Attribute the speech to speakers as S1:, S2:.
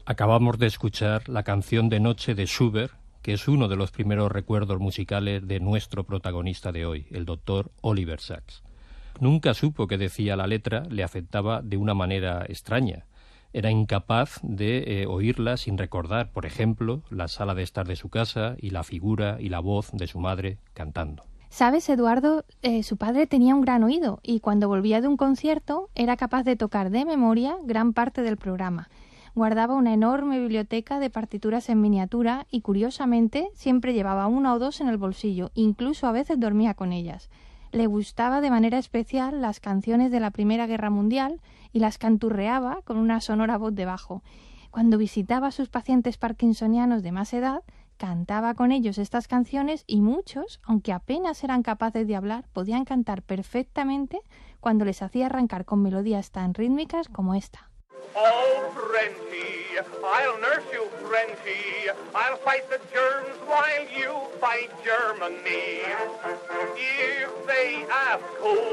S1: Acabamos de escuchar la canción de Noche de Schubert, que es uno de los primeros recuerdos musicales de nuestro protagonista de hoy, el doctor Oliver Sacks. Nunca supo que decía la letra, le afectaba de una manera extraña. Era incapaz de oírla sin recordar, por ejemplo, la sala de estar de su casa y la figura y la voz de su madre cantando.
S2: ¿Sabes, Eduardo? Su padre tenía un gran oído y cuando volvía de un concierto era capaz de tocar de memoria gran parte del programa. Guardaba una enorme biblioteca de partituras en miniatura y, curiosamente, siempre llevaba una o dos en el bolsillo, incluso a veces dormía con ellas. Le gustaba de manera especial las canciones de la Primera Guerra Mundial y las canturreaba con una sonora voz de bajo. Cuando visitaba a sus pacientes parkinsonianos de más edad, cantaba con ellos estas canciones y muchos, aunque apenas eran capaces de hablar, podían cantar perfectamente cuando les hacía arrancar con melodías tan rítmicas como esta.
S3: Oh, Frenchy, I'll nurse you, Frenchy. I'll fight the germs while you fight Germany. If they ask who